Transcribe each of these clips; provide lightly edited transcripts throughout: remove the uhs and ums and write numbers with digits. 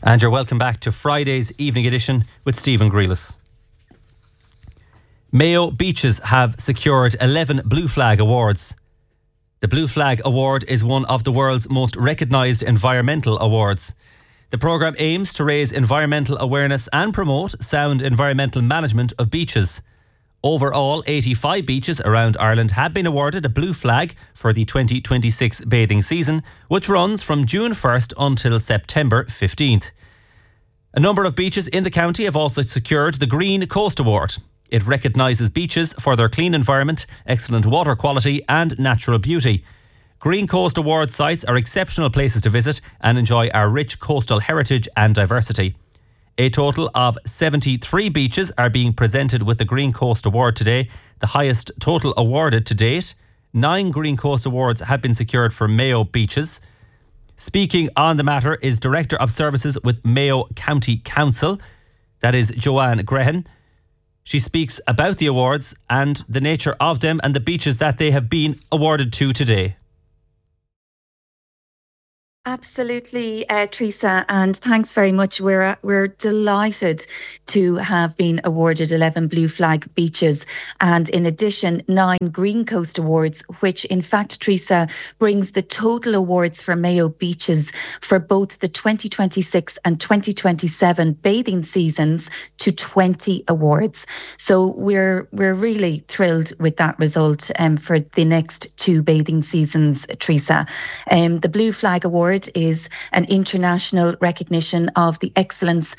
And you're welcome back to Friday's evening edition with Stephen Grealis. Mayo beaches have secured 11 Blue Flag awards. The Blue Flag Award is one of the world's most recognised environmental awards. The programme aims to raise environmental awareness and promote sound environmental management of beaches. Overall, 85 beaches around Ireland have been awarded a Blue Flag for the 2026 bathing season, which runs from June 1st until September 15th. A number of beaches in the county have also secured the Green Coast Award. It recognises beaches for their clean environment, excellent water quality and natural beauty. Green Coast Award sites are exceptional places to visit and enjoy our rich coastal heritage and diversity. A total of 73 beaches are being presented with the Green Coast Award today, the highest total awarded to date. 9 Green Coast Awards have been secured for Mayo beaches. Speaking on the matter is Director of Services with Mayo County Council, that is Joanne Grehan. She speaks about the awards and the nature of them and the beaches that they have been awarded to today. Absolutely, Teresa, and thanks very much. We're delighted to have been awarded 11 Blue Flag beaches and in addition 9 Green Coast Awards, which in fact, Teresa, brings the total awards for Mayo beaches for both the 2026 and 2027 bathing seasons to 20 awards. So we're really thrilled with that result for the next 2 bathing seasons, Teresa. The Blue Flag Award is an international recognition of the excellent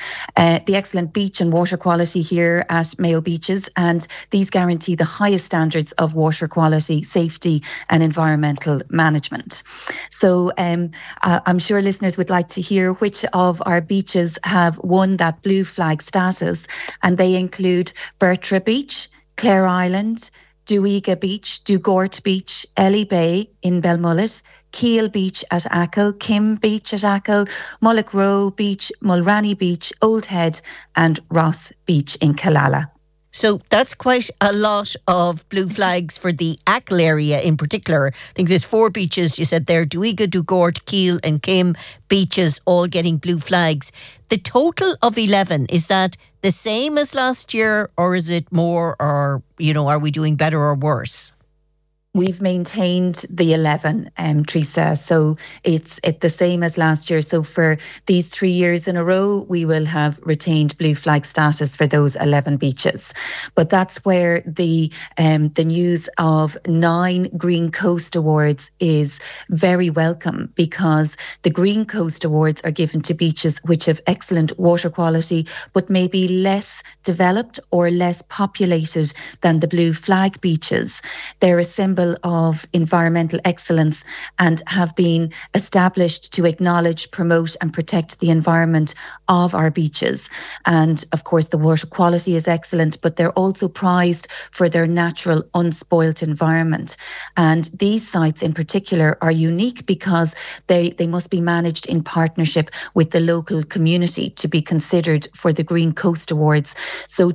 beach and water quality here at Mayo Beaches, and these guarantee the highest standards of water quality, safety and environmental management. So I'm sure listeners would like to hear which of our beaches have won that Blue Flag status, and they include Bertra Beach, Clare Island, Duiga Beach, Dugort Beach, Ellie Bay in Belmullet, Keel Beach at Achill, Kim Beach at Achill, Mullock Row Beach, Mulranny Beach, Old Head and Ross Beach in Killala. So that's quite a lot of blue flags for the Achill area in particular. I think there's 4 beaches, you said there, Duiga, Dugort, Keel and Kim beaches all getting blue flags. The total of 11, is that the same as last year or is it more, or, are we doing better or worse? We've maintained the 11, Teresa, so it's the same as last year. So for these 3 years in a row, we will have retained Blue Flag status for those 11 beaches. But that's where the news of 9 Green Coast Awards is very welcome, because the Green Coast Awards are given to beaches which have excellent water quality, but maybe less developed or less populated than the Blue Flag beaches. They're a symbol of environmental excellence and have been established to acknowledge, promote and protect the environment of our beaches. And of course the water quality is excellent, but they're also prized for their natural unspoilt environment. And these sites in particular are unique because they must be managed in partnership with the local community to be considered for the Green Coast Awards. So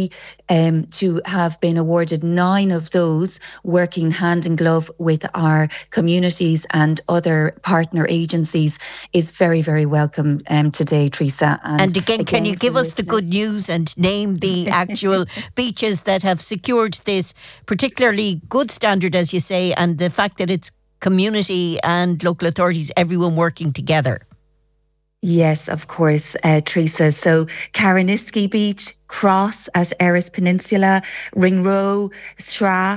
to have been awarded 9 of those, working hand in glove with our communities and other partner agencies, is very, very welcome today, Teresa. And again, can you give us the good news and name the actual beaches that have secured this particularly good standard, as you say, and the fact that it's community and local authorities, everyone working together? Yes, of course, Teresa. So Caraniskey Beach, Cross at Erris Peninsula, Ringroe, Sra,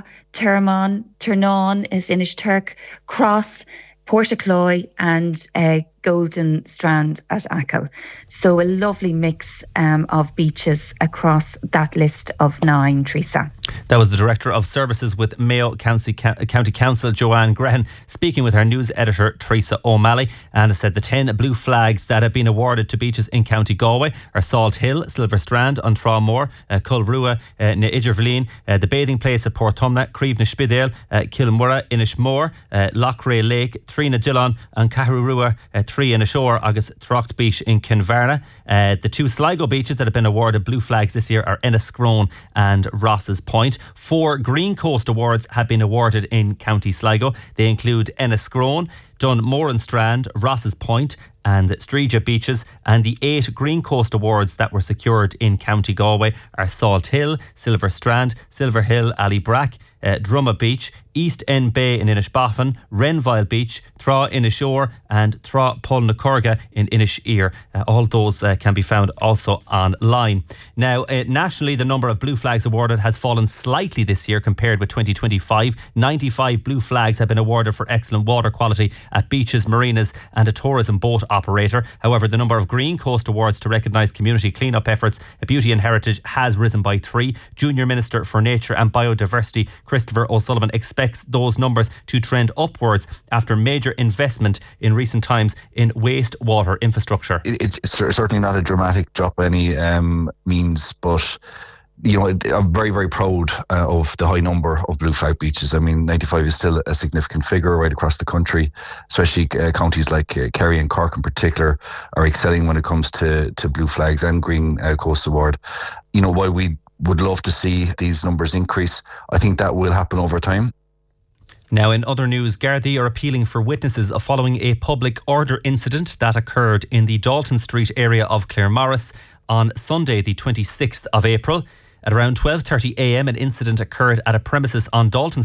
Turnawn is Inishturk, Cross, Portacloy and Golden Strand at Achill. So a lovely mix of beaches across that list of 9, Teresa. That was the Director of Services with Mayo County Council, Joanne Grehan, speaking with our news editor, Teresa O'Malley. And as said, the 10 blue flags that have been awarded to beaches in County Galway are Salt Hill, Silver Strand, Untramore, Culrua, na Iderverleen, the bathing place at Portumna, Creeve na Spidale, Kilmurra, Inishmore, Lochray Lake, Trina Dillon, and Caharurua, Tree in Ashore, agus Trocht Beach in Kinvarna. The 2 Sligo beaches that have been awarded blue flags this year are Enniscrone and Ross's Point. 4 Green Coast Awards have been awarded in County Sligo. They include Enniscrone, Dunmoran Strand, Ross's Point and Streega beaches, and the 8 Green Coast Awards that were secured in County Galway are Salt Hill, Silver Strand, Silver Hill, Allybrack, Drumma Beach, East End Bay in Inishbofin, Renville Beach, Thra Inishore and Thra Polnacorga in Inisheer. All those can be found also online. Now, nationally, the number of blue flags awarded has fallen slightly this year compared with 2025. 95 blue flags have been awarded for excellent water quality at beaches, marinas and a tourism boat operator. However, the number of Green Coast Awards to recognise community clean-up efforts, beauty and heritage has risen by 3. Junior Minister for Nature and Biodiversity Christopher O'Sullivan expects those numbers to trend upwards after major investment in recent times in wastewater infrastructure. It's certainly not a dramatic drop by any means, but I'm very, very proud of the high number of blue flag beaches. I mean, 95 is still a significant figure right across the country, especially counties like Kerry and Cork in particular are excelling when it comes to blue flags and Green Coast Award. While we would love to see these numbers increase, I think that will happen over time. Now, in other news, Gardaí are appealing for witnesses following a public order incident that occurred in the Dalton Street area of Claremorris on Sunday, the 26th of April. At around 12:30 a.m, an incident occurred at a premises on Dalton